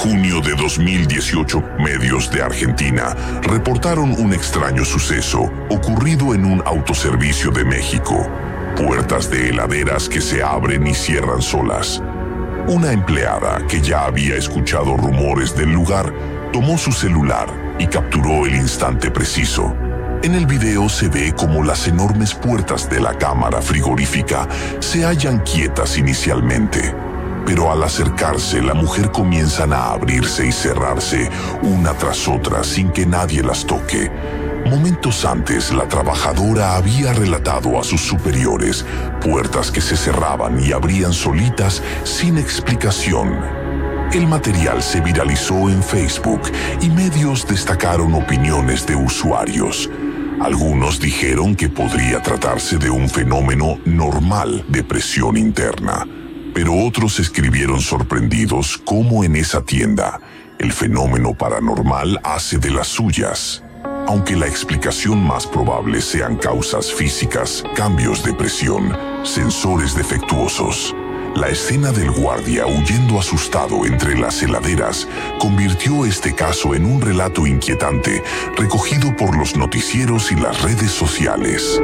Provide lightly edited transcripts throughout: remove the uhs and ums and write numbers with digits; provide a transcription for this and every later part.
junio de 2018, medios de Argentina reportaron un extraño suceso ocurrido en un autoservicio de México. Puertas de heladeras que se abren y cierran solas. Una empleada que ya había escuchado rumores del lugar tomó su celular y capturó el instante preciso. En el video se ve como las enormes puertas de la cámara frigorífica se hallan quietas inicialmente, pero al acercarse la mujer comienzan a abrirse y cerrarse una tras otra sin que nadie las toque. Momentos antes, la trabajadora había relatado a sus superiores puertas que se cerraban y abrían solitas sin explicación. El material se viralizó en Facebook y medios destacaron opiniones de usuarios. Algunos dijeron que podría tratarse de un fenómeno normal de presión interna, pero otros escribieron sorprendidos cómo en esa tienda el fenómeno paranormal hace de las suyas. Aunque la explicación más probable sean causas físicas, cambios de presión, sensores defectuosos. La escena del guardia huyendo asustado entre las heladeras convirtió este caso en un relato inquietante recogido por los noticieros y las redes sociales.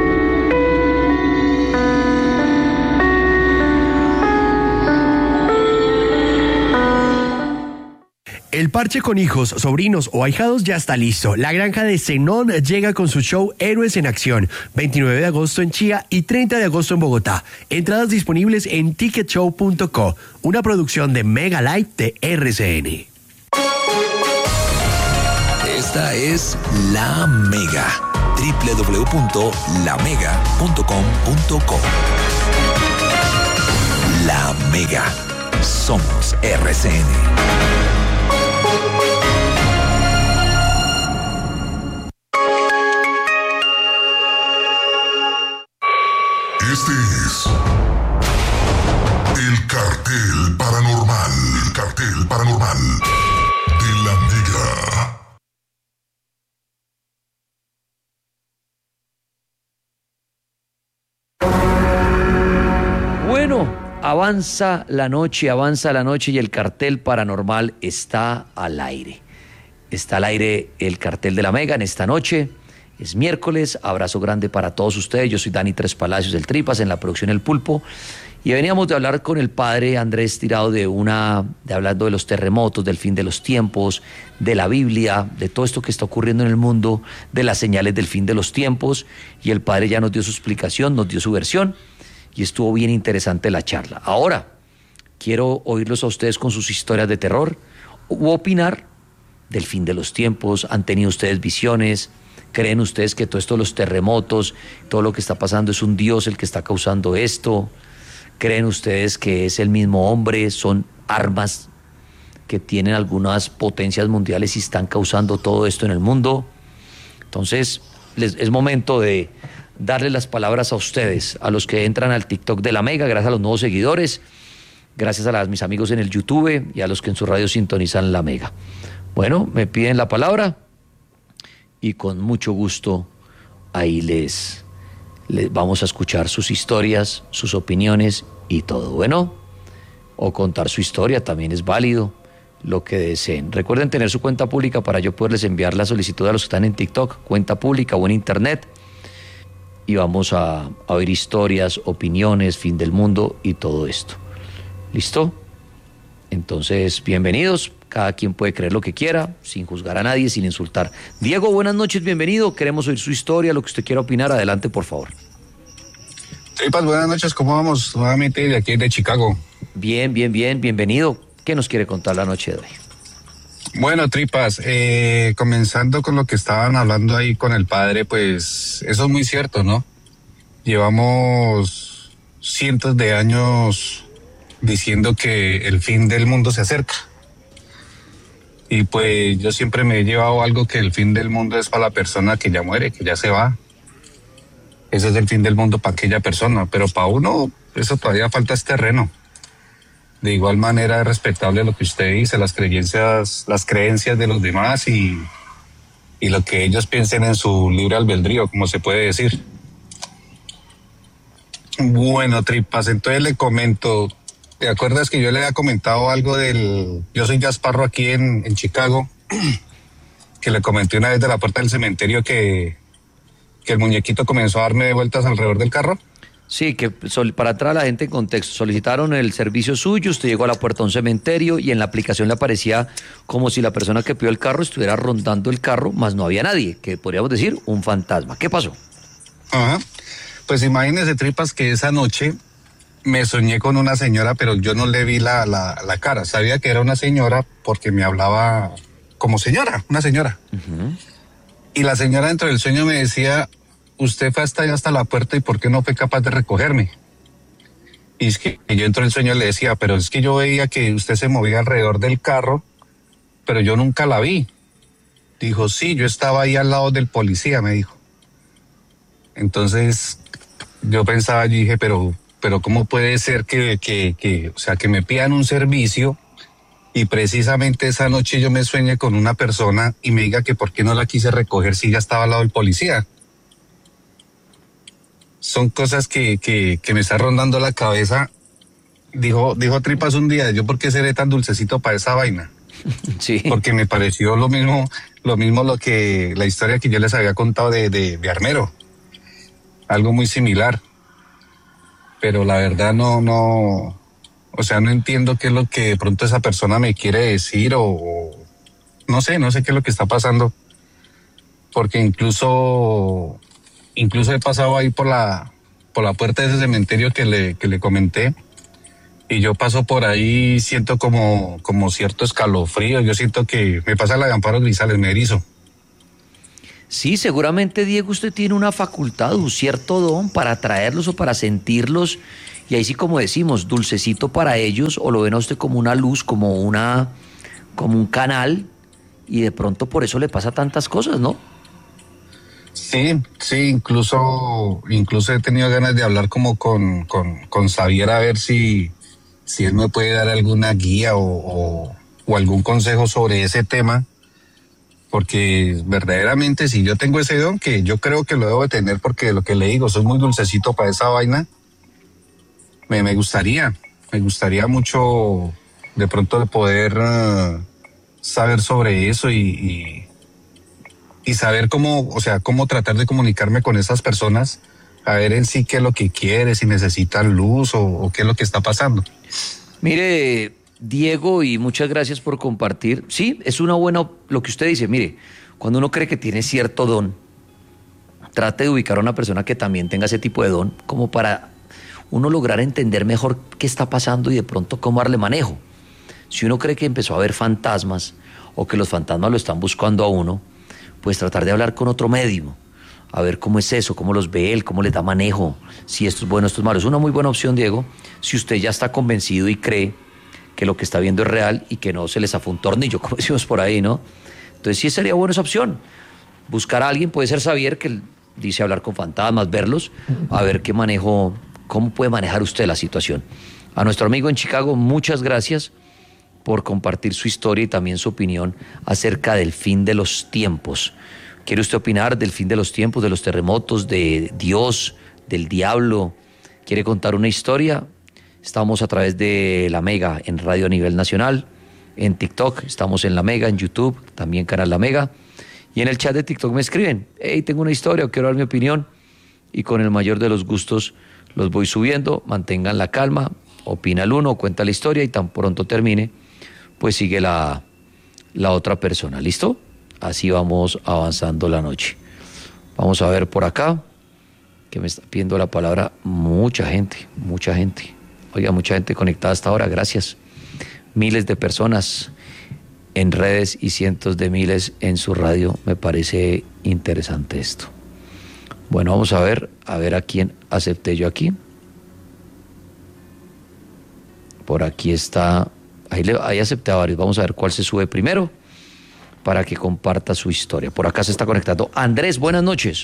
El parche con hijos, sobrinos o ahijados ya está listo. La granja de Zenón llega con su show Héroes en Acción, 29 de agosto en Chía y 30 de agosto en Bogotá. Entradas disponibles en ticketshow.co, una producción de Mega Live de RCN. Esta es La Mega, www.lamega.com.co. La Mega, somos RCN. Este es el cartel paranormal. El cartel paranormal de La Mega. Bueno, avanza la noche y el cartel paranormal está al aire. Está al aire el cartel de La Mega en esta noche. Es miércoles, abrazo grande para todos ustedes. Yo soy Dani Tres Palacios del Tripas, en la producción El Pulpo. Y veníamos de hablar con el padre Andrés Tirado hablando de los terremotos, del fin de los tiempos, de la Biblia, de todo esto que está ocurriendo en el mundo, de las señales del fin de los tiempos. Y el padre ya nos dio su explicación, nos dio su versión y estuvo bien interesante la charla. Ahora, quiero oírlos a ustedes con sus historias de terror u opinar del fin de los tiempos. ¿Han tenido ustedes visiones? ¿Creen ustedes que todo esto, los terremotos, todo lo que está pasando es un Dios el que está causando esto? ¿Creen ustedes que es el mismo hombre? ¿Son armas que tienen algunas potencias mundiales y están causando todo esto en el mundo? Entonces, es momento de darle las palabras a ustedes, a los que entran al TikTok de La Mega, gracias a los nuevos seguidores, gracias a mis amigos en el YouTube y a los que en su radio sintonizan La Mega. Bueno, me piden la palabra y con mucho gusto ahí les vamos a escuchar sus historias, sus opiniones y todo. Bueno, o contar su historia también es válido, lo que deseen. Recuerden tener su cuenta pública para yo poderles enviar la solicitud a los que están en TikTok, cuenta pública o en internet, y vamos a oír historias, opiniones, fin del mundo y todo esto. ¿Listo? Entonces, bienvenidos. Cada quien puede creer lo que quiera, sin juzgar a nadie, sin insultar. Diego, buenas noches, bienvenido. Queremos oír su historia, lo que usted quiera opinar. Adelante, por favor. Tripas, buenas noches. ¿Cómo vamos? Nuevamente de aquí de Chicago. Bien, bienvenido. ¿Qué nos quiere contar la noche de hoy? Bueno, Tripas, comenzando con lo que estaban hablando ahí con el padre, pues eso es muy cierto, ¿no? Llevamos cientos de años diciendo que el fin del mundo se acerca. Y pues yo siempre me he llevado algo que el fin del mundo es para la persona que ya muere, que ya se va. Ese es el fin del mundo para aquella persona, pero para uno eso todavía falta es terreno. De igual manera es respetable lo que usted dice, las creencias de los demás y lo que ellos piensen en su libre albedrío, como se puede decir. Bueno, Tripas, entonces le comento, ¿Te acuerdas que yo le había comentado algo del... Yo soy Gasparro aquí en Chicago, que le comenté una vez de la puerta del cementerio que el muñequito comenzó a darme vueltas alrededor del carro? Sí, que para entrar a la gente en contexto, solicitaron el servicio suyo, usted llegó a la puerta de un cementerio y en la aplicación le aparecía como si la persona que pidió el carro estuviera rondando el carro, más no había nadie, que podríamos decir un fantasma. ¿Qué pasó? Ajá. Pues imagínese, Tripas, que esa noche me soñé con una señora, pero yo no le vi la cara. Sabía que era una señora porque me hablaba como señora, una señora. Uh-huh. Y la señora dentro del sueño me decía, usted fue hasta allá, hasta la puerta, ¿y por qué no fue capaz de recogerme? Y es que yo dentro del sueño le decía, pero es que yo veía que usted se movía alrededor del carro, pero yo nunca la vi. Dijo, sí, yo estaba ahí al lado del policía, me dijo. Entonces yo pensaba, yo dije, pero ¿cómo puede ser que me pidan un servicio y precisamente esa noche yo me sueñe con una persona y me diga que por qué no la quise recoger si ya estaba al lado del policía? Son cosas que me está rondando la cabeza. Dijo Tripas un día, ¿yo por qué seré tan dulcecito para esa vaina? Sí. Porque me pareció lo mismo que la historia que yo les había contado de Armero. Algo muy similar. Pero la verdad no entiendo qué es lo que de pronto esa persona me quiere decir o no sé qué es lo que está pasando. Porque incluso he pasado ahí por la puerta de ese cementerio que le comenté, y yo paso por ahí, siento como cierto escalofrío, yo siento que me pasa la de Amparo Grisales, me erizo. Sí, seguramente, Diego, usted tiene una facultad, un cierto don para atraerlos o para sentirlos, y ahí sí, como decimos, dulcecito para ellos, o lo ven a usted como una luz, como un canal, y de pronto por eso le pasa tantas cosas, ¿no? Sí, incluso he tenido ganas de hablar como con Xavier a ver si él me puede dar alguna guía o algún consejo sobre ese tema, porque verdaderamente si yo tengo ese don, que yo creo que lo debo de tener porque lo que le digo, soy muy dulcecito para esa vaina, me gustaría mucho de pronto de poder saber sobre eso y saber cómo tratar de comunicarme con esas personas, a ver en sí qué es lo que quiere, si necesitan luz o qué es lo que está pasando. Mire, Diego, y muchas gracias por compartir. Sí, es una buena, lo que usted dice, mire, cuando uno cree que tiene cierto don, trate de ubicar a una persona que también tenga ese tipo de don, como para uno lograr entender mejor qué está pasando y de pronto cómo darle manejo. Si uno cree que empezó a ver fantasmas o que los fantasmas lo están buscando a uno, pues tratar de hablar con otro médium, a ver cómo es eso, cómo los ve él, cómo le da manejo, si esto es bueno, esto es malo. Es una muy buena opción, Diego, si usted ya está convencido y cree que lo que está viendo es real y que no se le zafó un tornillo, como decimos por ahí, ¿no? Entonces sí sería buena esa opción. Buscar a alguien, puede ser Xavier, que dice hablar con fantasmas, verlos, a ver qué manejo, cómo puede manejar usted la situación. A nuestro amigo en Chicago, muchas gracias por compartir su historia y también su opinión acerca del fin de los tiempos. ¿Quiere usted opinar del fin de los tiempos, de los terremotos, de Dios, del diablo? ¿Quiere contar una historia? Estamos a través de La Mega en radio a nivel nacional, en TikTok, estamos en La Mega, en YouTube, también canal La Mega. Y en el chat de TikTok me escriben, hey, tengo una historia, quiero dar mi opinión. Y con el mayor de los gustos los voy subiendo, mantengan la calma, opina el uno, cuenta la historia y tan pronto termine, pues sigue la otra persona. ¿Listo? Así vamos avanzando la noche. Vamos a ver por acá, que me está pidiendo la palabra mucha gente. Oiga, mucha gente conectada hasta ahora, gracias. Miles de personas en redes y cientos de miles en su radio. Me parece interesante esto. Bueno, vamos a ver a quién acepté yo aquí. Por aquí está, ahí acepté a varios. Vamos a ver cuál se sube primero para que comparta su historia. Por acá se está conectando Andrés, buenas noches.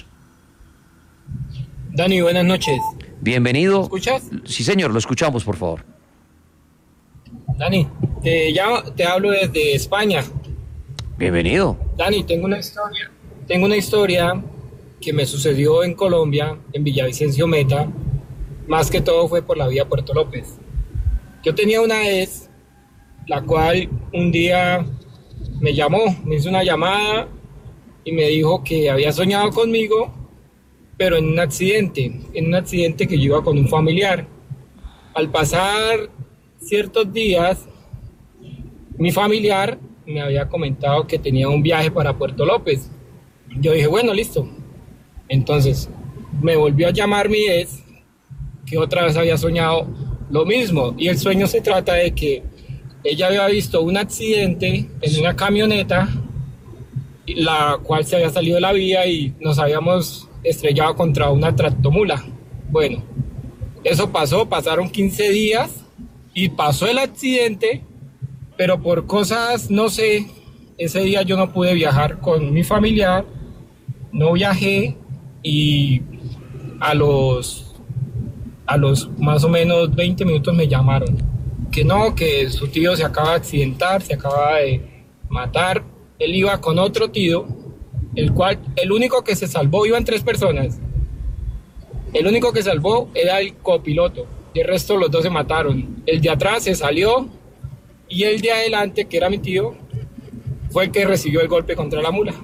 Dani, buenas noches. Bienvenido. ¿Me escuchas? Sí, señor, lo escuchamos, por favor. Dani, te hablo desde España. Bienvenido. Dani, tengo una historia que me sucedió en Colombia, en Villavicencio Meta. Más que todo fue por la vía Puerto López. Yo tenía una ex, la cual un día me llamó, me hizo una llamada y me dijo que había soñado conmigo, pero en un accidente que yo iba con un familiar. Al pasar ciertos días, mi familiar me había comentado que tenía un viaje para Puerto López. Yo dije, bueno, listo. Entonces, me volvió a llamar mi ex, que otra vez había soñado lo mismo. Y el sueño se trata de que ella había visto un accidente en una camioneta, la cual se había salido de la vía y nos habíamos estrellado contra una tractomula. Bueno, eso pasaron 15 días y pasó el accidente, pero por cosas, no sé, ese día yo no pude viajar con mi familiar, no viajé y a los más o menos 20 minutos me llamaron que no, que su tío se acaba de accidentar, se acaba de matar. Él iba con otro tío, el único que se salvó, iban 3 personas. El único que salvó era el copiloto, y el resto los 2 se mataron. El de atrás se salió y el de adelante, que era mi tío, fue el que recibió el golpe contra la mula.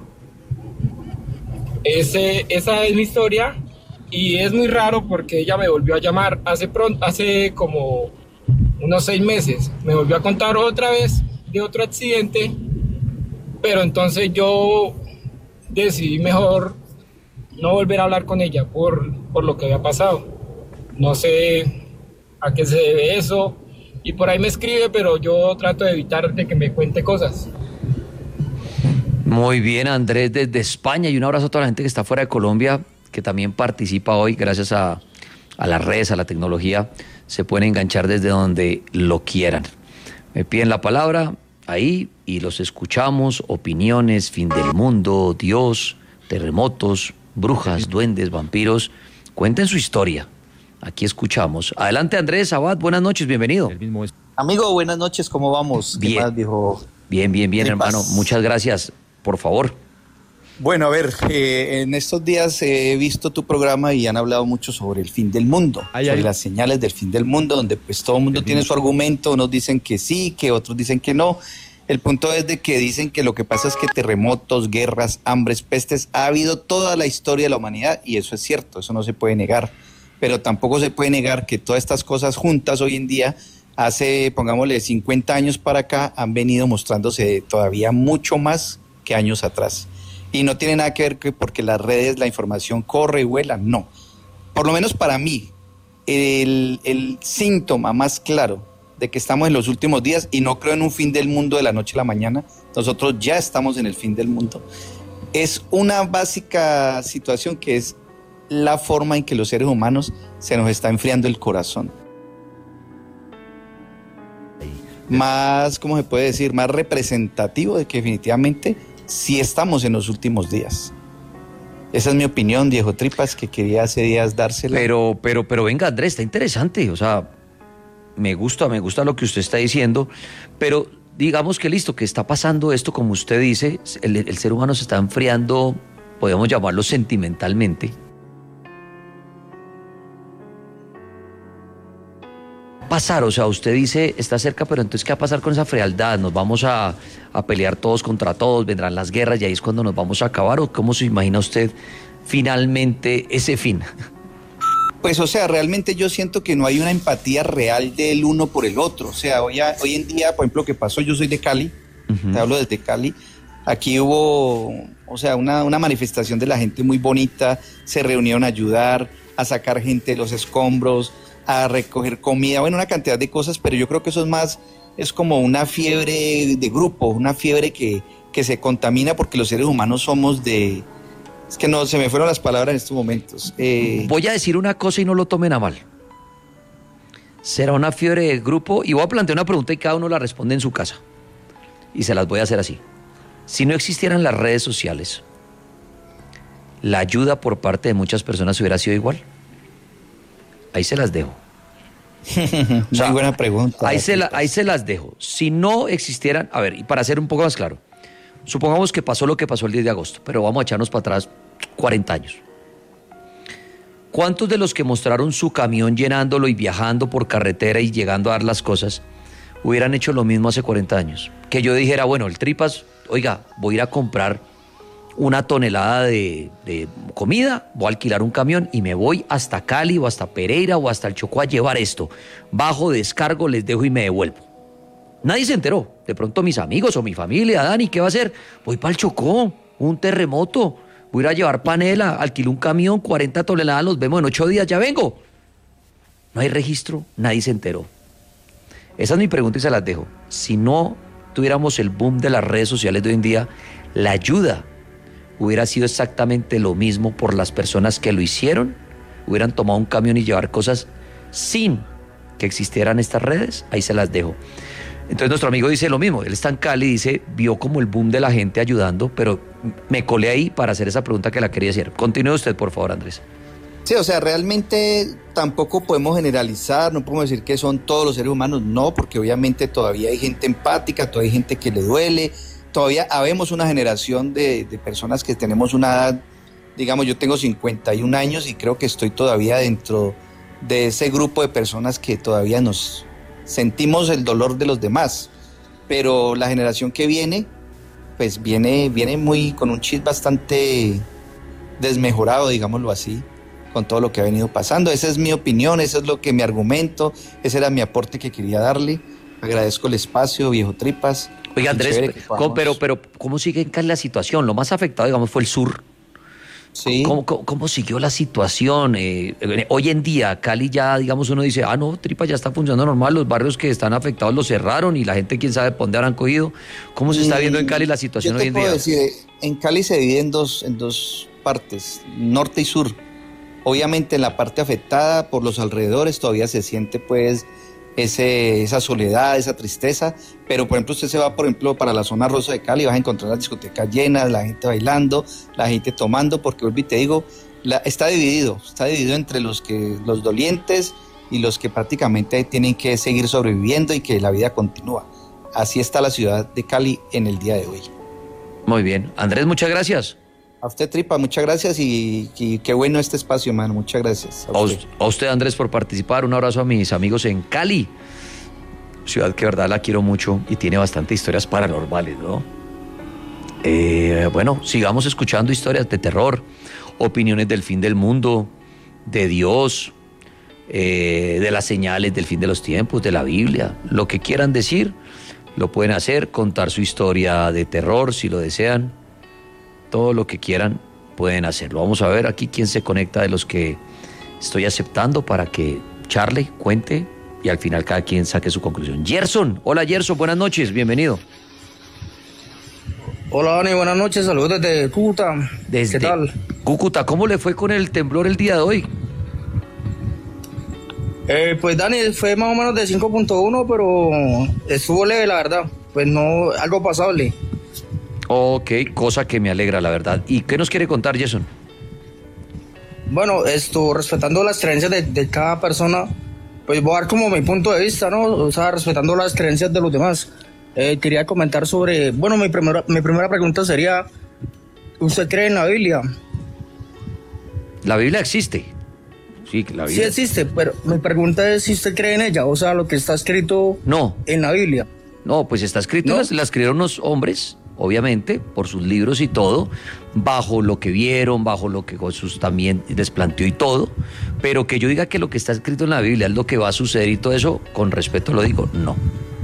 Esa es mi historia y es muy raro porque ella me volvió a llamar hace como unos 6 meses. Me volvió a contar otra vez de otro accidente, pero entonces yo decidí mejor no volver a hablar con ella por lo que había pasado. No sé a qué se debe eso y por ahí me escribe, pero yo trato de evitar de que me cuente cosas. Muy bien, Andrés, desde España, y un abrazo a toda la gente que está fuera de Colombia, que también participa hoy gracias a las redes, a la tecnología. Se pueden enganchar desde donde lo quieran. Me piden la palabra ahí y los escuchamos. Opiniones, fin del mundo, Dios, terremotos, brujas, duendes, vampiros. Cuenten su historia. Aquí escuchamos. Adelante, Andrés Abad, buenas noches, bienvenido. Amigo, buenas noches, ¿cómo vamos? Bien. ¿Qué más, viejo? Bien, hermano. Muchas gracias. Por favor. Bueno, a ver, en estos días he visto tu programa y han hablado mucho sobre el fin del mundo, sobre las señales del fin del mundo, donde pues todo el mundo tiene su argumento, unos dicen que sí, que otros dicen que no. El punto es de que dicen que lo que pasa es que terremotos, guerras, hambres, pestes, ha habido toda la historia de la humanidad y eso es cierto, eso no se puede negar. Pero tampoco se puede negar que todas estas cosas juntas hoy en día, hace, pongámosle, 50 años para acá, han venido mostrándose todavía mucho más que años atrás. Y no tiene nada que ver que porque las redes, la información corre y vuela, no. Por lo menos para mí, el síntoma más claro de que estamos en los últimos días, y no creo en un fin del mundo de la noche a la mañana, nosotros ya estamos en el fin del mundo, es una básica situación que es la forma en que los seres humanos se nos está enfriando el corazón. Más, ¿cómo se puede decir? Más representativo de que definitivamente sí estamos en los últimos días. Esa es mi opinión, Diego Tripas, que quería hace días dársela. Pero venga, Andrés, está interesante. O sea, me gusta lo que usted está diciendo, pero digamos que listo, que está pasando esto, como usted dice, el ser humano se está enfriando, podemos llamarlo sentimentalmente. Pasar, o sea, usted dice, está cerca, pero entonces, ¿qué va a pasar con esa frialdad? ¿Nos vamos a pelear todos contra todos? ¿Vendrán las guerras y ahí es cuando nos vamos a acabar? ¿O cómo se imagina usted finalmente ese fin? Pues, o sea, realmente yo siento que no hay una empatía real del uno por el otro. O sea, hoy en día, por ejemplo, ¿qué pasó? Yo soy de Cali, te hablo desde Cali. Aquí hubo, o sea, una manifestación de la gente muy bonita, se reunieron a ayudar, a sacar gente de los escombros, a recoger comida, bueno, una cantidad de cosas, pero yo creo que eso es como una fiebre de grupo, una fiebre que se contamina porque los seres humanos somos es que no, se me fueron las palabras en estos momentos. Voy a decir una cosa y no lo tomen a mal. Será una fiebre de grupo y voy a plantear una pregunta y cada uno la responde en su casa. Y se las voy a hacer así. Si no existieran las redes sociales, ¿la ayuda por parte de muchas personas hubiera sido igual? Ahí se las dejo. O sea, muy buena pregunta. Ahí se las dejo. Si no existieran, a ver, y para ser un poco más claro, supongamos que pasó lo que pasó el 10 de agosto, pero vamos a echarnos para atrás 40 años. ¿Cuántos de los que mostraron su camión llenándolo y viajando por carretera y llegando a dar las cosas hubieran hecho lo mismo hace 40 años? Que yo dijera, bueno, el Tripas, oiga, voy a ir a comprar una tonelada de comida, voy a alquilar un camión y me voy hasta Cali o hasta Pereira o hasta el Chocó a llevar esto. Bajo, descargo, les dejo y me devuelvo. Nadie se enteró. De pronto mis amigos o mi familia, Dani, ¿qué va a hacer? Voy para el Chocó, un terremoto. Voy a ir a llevar panela, alquilo un camión, 40 toneladas, los vemos en 8 días, ya vengo. No hay registro, nadie se enteró. Esa es mi pregunta y se las dejo. Si no tuviéramos el boom de las redes sociales de hoy en día, la ayuda hubiera sido exactamente lo mismo por las personas que lo hicieron, hubieran tomado un camión y llevar cosas sin que existieran estas redes. Ahí se las dejo. Entonces nuestro amigo dice lo mismo, él está en Cali, dice, vio como el boom de la gente ayudando, pero me colé ahí para hacer esa pregunta que la quería hacer. Continúe usted, por favor, Andrés. Sí, o sea, realmente tampoco podemos generalizar, no podemos decir que son todos los seres humanos, no, porque obviamente todavía hay gente empática, todavía hay gente que le duele, todavía habemos una generación de personas que tenemos una edad, digamos, yo tengo 51 años y creo que estoy todavía dentro de ese grupo de personas que todavía nos sentimos el dolor de los demás, pero la generación que viene, pues viene muy con un chip bastante desmejorado, digámoslo así, con todo lo que ha venido pasando. Esa es mi opinión, ese es lo que mi argumento, ese era mi aporte que quería darle. Agradezco el espacio, viejo Tripas. Oiga, Andrés, pero ¿cómo sigue en Cali la situación? Lo más afectado, digamos, fue el sur. Sí. ¿Cómo siguió la situación? Hoy en día, Cali ya, digamos, uno dice, no, Tripa ya está funcionando normal, los barrios que están afectados los cerraron y la gente quién sabe por dónde habrán cogido. ¿Cómo se está viendo en Cali la situación hoy en día? Decir, en Cali se divide en dos partes, norte y sur. Obviamente en la parte afectada por los alrededores todavía se siente pues esa soledad, esa tristeza, pero por ejemplo usted se va por ejemplo para la zona rosa de Cali, vas a encontrar las discotecas llenas, la gente bailando, la gente tomando, porque vuelvo y te digo, está dividido entre los dolientes y los que prácticamente tienen que seguir sobreviviendo y que la vida continúa. Así está la ciudad de Cali en el día de hoy. Muy bien, Andrés, muchas gracias. A usted, Tripa, muchas gracias y qué bueno este espacio, mano. Muchas gracias. A usted, Andrés, por participar. Un abrazo a mis amigos en Cali, ciudad que, verdad, la quiero mucho y tiene bastante historias paranormales, ¿no? Bueno, sigamos escuchando historias de terror, opiniones del fin del mundo, de Dios, de las señales del fin de los tiempos, de la Biblia. Lo que quieran decir, lo pueden hacer, contar su historia de terror si lo desean. Todo lo que quieran pueden hacerlo. Vamos a ver aquí quién se conecta de los que estoy aceptando para que charle, cuente y al final cada quien saque su conclusión. Gerson, hola Gerson, buenas noches, bienvenido. Hola Dani, buenas noches, saludos desde Cúcuta. ¿Qué tal? Cúcuta, ¿cómo le fue con el temblor el día de hoy? Pues Dani, fue más o menos de 5.1, pero estuvo leve la verdad, pues no, algo pasable. Ok, cosa que me alegra, la verdad. ¿Y qué nos quiere contar, Jason? Bueno, respetando las creencias de cada persona, pues voy a dar como mi punto de vista, ¿no? O sea, respetando las creencias de los demás. Quería comentar sobre, bueno, mi primera pregunta sería, ¿usted cree en la Biblia? La Biblia existe. Sí, la Biblia. Sí existe, pero mi pregunta es si usted cree en ella, o sea, lo que está escrito en la Biblia. No, pues está escrito, ¿no? La escribieron los hombres, obviamente, por sus libros y todo, bajo lo que vieron, bajo lo que Jesús también les planteó y todo, pero que yo diga que lo que está escrito en la Biblia es lo que va a suceder y todo eso, con respeto lo digo, no.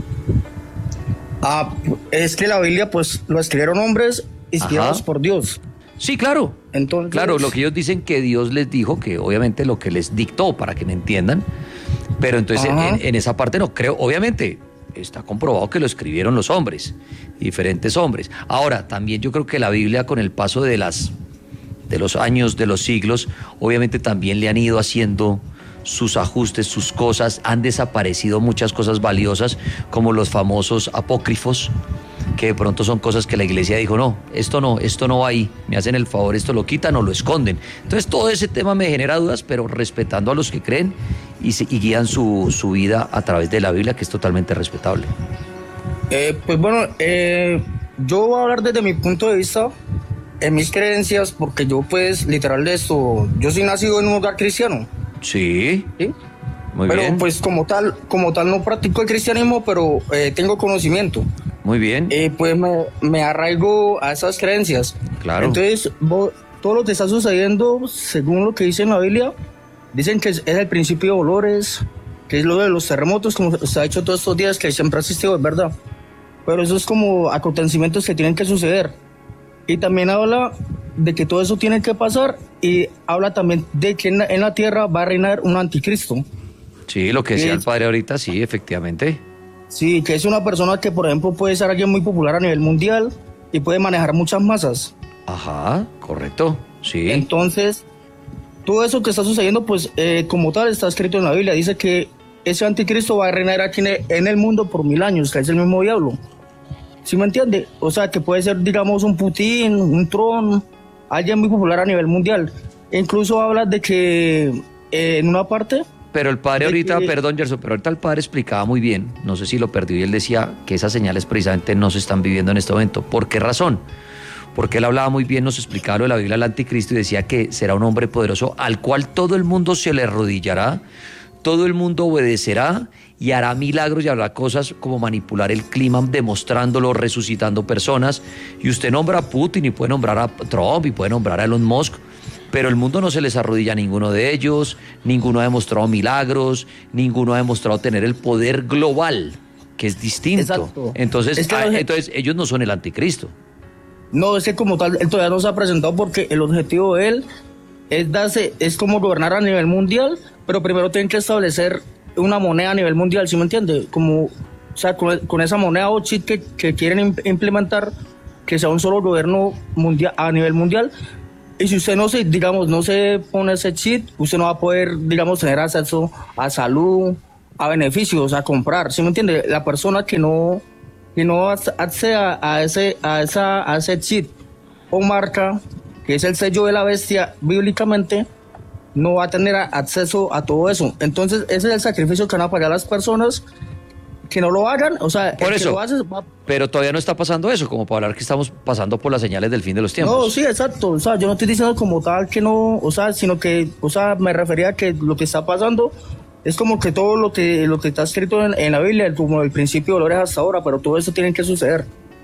Es que la Biblia, pues, lo escribieron hombres inspirados por Dios. Sí, claro. Entonces, claro, lo que ellos dicen que Dios les dijo, que obviamente lo que les dictó, para que me entiendan, pero entonces en esa parte no creo, obviamente, está comprobado que lo escribieron los hombres, diferentes hombres. Ahora, también yo creo que la Biblia, con el paso de los años, de los siglos, obviamente también le han ido haciendo sus ajustes, sus cosas, han desaparecido muchas cosas valiosas, como los famosos apócrifos, que de pronto son cosas que la iglesia dijo, no va ahí, me hacen el favor, esto lo quitan o lo esconden. Entonces todo ese tema me genera dudas, pero respetando a los que creen y guían su vida a través de la Biblia, que es totalmente respetable. Pues bueno, yo voy a hablar desde mi punto de vista, en mis creencias, porque yo pues literal de esto, yo soy nacido en un hogar cristiano. Sí. ¿Sí? Muy pero bien. pues como tal no practico el cristianismo, pero tengo conocimiento. Muy bien. Pues me arraigo a esas creencias. Claro. Entonces, todo lo que está sucediendo, según lo que dice en la Biblia, dicen que es el principio de dolores, que es lo de los terremotos, como se ha hecho todos estos días, que siempre ha existido, es verdad. Pero eso es como acontecimientos que tienen que suceder. Y también habla de que todo eso tiene que pasar, y habla también de que en la tierra va a reinar un anticristo. Sí, lo que decía el padre ahorita, sí, efectivamente. Sí, que es una persona que, por ejemplo, puede ser alguien muy popular a nivel mundial y puede manejar muchas masas. Ajá, correcto, sí. Entonces, todo eso que está sucediendo, pues, como tal, está escrito en la Biblia. Dice que ese anticristo va a reinar aquí en el mundo por 1000 años, que es el mismo diablo. ¿Sí me entiende? O sea, que puede ser, digamos, un Putin, un Trump, alguien muy popular a nivel mundial. E incluso habla de que en una parte... Pero el padre ahorita, perdón, Gerson, pero ahorita el padre explicaba muy bien, no sé si lo perdió, y él decía que esas señales precisamente no se están viviendo en este momento. ¿Por qué razón? Porque él hablaba muy bien, nos explicaba lo de la Biblia del anticristo y decía que será un hombre poderoso al cual todo el mundo se le arrodillará, todo el mundo obedecerá y hará milagros y hará cosas como manipular el clima, demostrándolo, resucitando personas. Y usted nombra a Putin y puede nombrar a Trump y puede nombrar a Elon Musk, pero el mundo no se les arrodilla a ninguno de ellos, ninguno ha demostrado milagros, ninguno ha demostrado tener el poder global, que es distinto. Exacto. Entonces, Es que entonces ellos no son el anticristo. No, es que como tal, él todavía no se ha presentado porque el objetivo de él es como gobernar a nivel mundial, pero primero tienen que establecer una moneda a nivel mundial, ¿sí me entiende? Como, o sea, con esa moneda o chip que quieren implementar, que sea un solo gobierno mundial a nivel mundial. Y si usted no se pone ese chip, usted no va a poder, digamos, tener acceso a salud, a beneficios, a comprar, ¿sí me entiende? La persona que no acceda a ese chip o marca, que es el sello de la bestia bíblicamente, no va a tener acceso a todo eso. Entonces, ese es el sacrificio que van a pagar las personas que no lo hagan. O sea, por el eso, que lo hace pero todavía no está pasando eso, como para hablar que estamos pasando por las señales del fin de los tiempos. No, sí, exacto. O sea, yo no estoy diciendo como tal que no, o sea, sino que, o sea, me refería a que lo que está pasando es como que todo lo que está escrito en la Biblia, como el principio de dolores hasta ahora, pero todo eso tiene que suceder.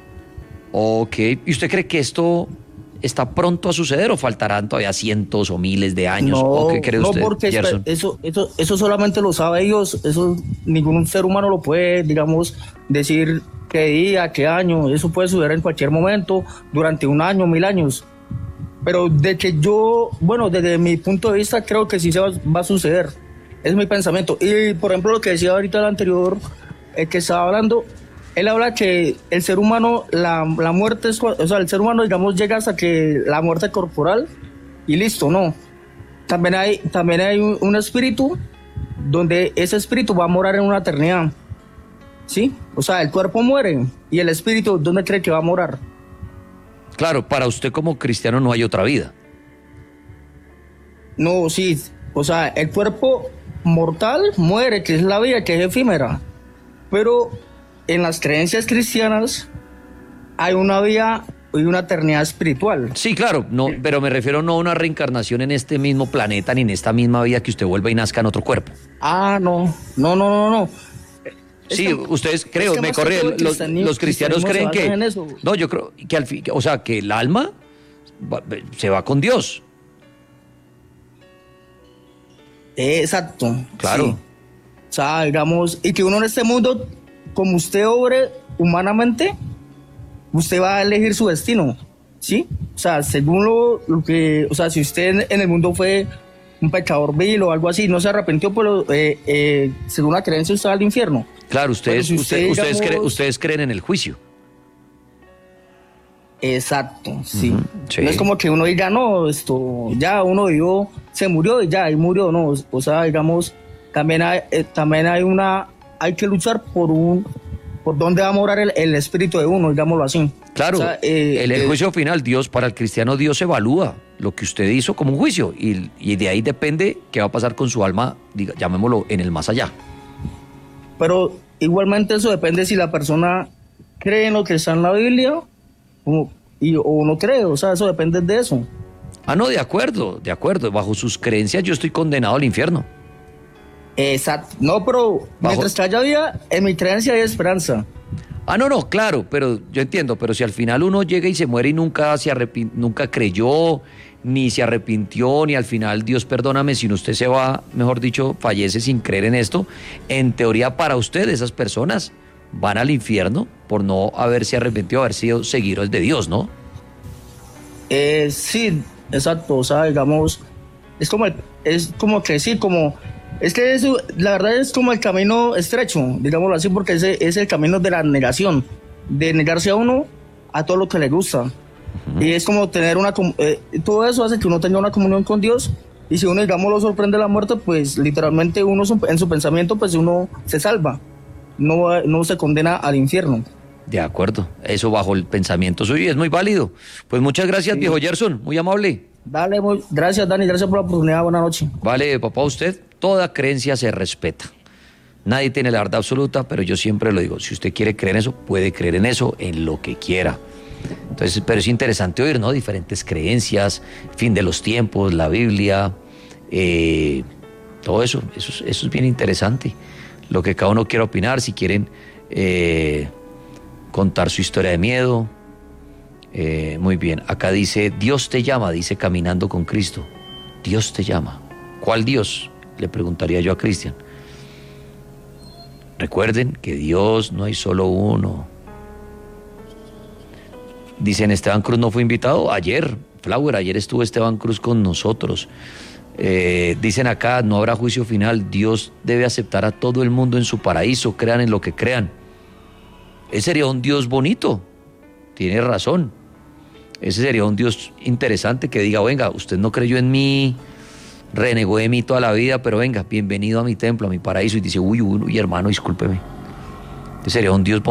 Ok, ¿y usted cree que esto está pronto a suceder o faltarán todavía cientos o miles de años? No, ¿O qué cree usted, porque Gerson? eso solamente lo sabe ellos, eso ningún ser humano lo puede, digamos, decir qué día, qué año, eso puede suceder en cualquier momento, durante 1 año, 1000 años. Pero de que desde mi punto de vista, creo que sí se va a suceder. Es mi pensamiento. Y, por ejemplo, lo que decía ahorita el anterior, el que estaba hablando, él habla que el ser humano, la muerte es... O sea, el ser humano, digamos, llega hasta que la muerte corporal y listo, ¿no? También hay un espíritu donde ese espíritu va a morar en una eternidad. ¿Sí? O sea, el cuerpo muere y el espíritu, ¿dónde cree que va a morar? Claro, para usted como cristiano no hay otra vida. No, sí. O sea, el cuerpo mortal muere, que es la vida, que es efímera. Pero en las creencias cristianas hay una vida y una eternidad espiritual. Sí, claro, no, pero me refiero no a una reencarnación en este mismo planeta ni en esta misma vida que usted vuelva y nazca en otro cuerpo. Ah, no. Sí, ustedes creo, me corrigen, los cristianos creen que... No, yo creo que al fin, o sea, que el alma se va con Dios. Exacto. Claro. Sí. O sea, digamos, y que uno en este mundo, como usted obre humanamente, usted va a elegir su destino, ¿sí? O sea, según lo que, o sea, si usted en el mundo fue un pecador vil o algo así, no se arrepintió, pero según la creencia usted va al infierno. Claro, ustedes, si ustedes creen en el juicio. Exacto, sí. Sí. No es como que uno diga, no, ya uno vivió, se murió y ya, y murió, no. O sea, digamos, también hay que luchar por dónde va a morar el espíritu de uno, digámoslo así. Claro, o sea, el juicio final, Dios, para el cristiano, Dios evalúa lo que usted hizo como un juicio y de ahí depende qué va a pasar con su alma, llamémoslo, en el más allá. Pero igualmente eso depende si la persona cree en lo que está en la Biblia o uno cree, o sea, eso depende de eso. Ah, no, de acuerdo. Bajo sus creencias yo estoy condenado al infierno. Exacto. No, pero mientras que haya vida, en mi creencia hay esperanza. Ah, no, claro, pero yo entiendo, pero si al final uno llega y se muere y nunca nunca creyó, ni se arrepintió, ni al final, Dios perdóname, si usted se va, mejor dicho, fallece sin creer en esto, en teoría para usted esas personas van al infierno por no haberse arrepentido, haber sido seguidores de Dios, ¿no? Sí, exacto, o sea, digamos, es como que sí, es que eso, la verdad es como el camino estrecho, digámoslo así, porque ese es el camino de la negación, de negarse a uno a todo lo que le gusta. Uh-huh. Y es como tener todo eso hace que uno tenga una comunión con Dios, y si uno, digamos, lo sorprende la muerte, pues literalmente uno en su pensamiento, pues uno se salva, no se condena al infierno. De acuerdo, eso bajo el pensamiento suyo es muy válido. Pues muchas gracias, sí. Viejo Gerson, muy amable. Dale, gracias Dani, gracias por la oportunidad, buenas noches. Vale, papá, usted, toda creencia se respeta. Nadie tiene la verdad absoluta, pero yo siempre lo digo, si usted quiere creer en eso, puede creer en eso, en lo que quiera. Entonces, pero es interesante oír, ¿no? Diferentes creencias, fin de los tiempos, la Biblia, todo eso es bien interesante. Lo que cada uno quiera opinar, si quieren contar su historia de miedo. Muy bien, acá dice, Dios te llama, dice Caminando con Cristo. Dios te llama. ¿Cuál Dios? Le preguntaría yo a Cristian. Recuerden que Dios no hay solo uno. Dicen, Esteban Cruz no fue invitado. Ayer, Flower, ayer estuvo Esteban Cruz con nosotros. Dicen acá, no habrá juicio final. Dios debe aceptar a todo el mundo en su paraíso, crean en lo que crean. Ese sería un Dios bonito. Tiene razón. Ese sería un Dios interesante que diga, venga, usted no creyó en mí, renegó de mí toda la vida, pero venga, bienvenido a mi templo, a mi paraíso. Y dice, uy, hermano, discúlpeme. Ese sería un Dios bonito.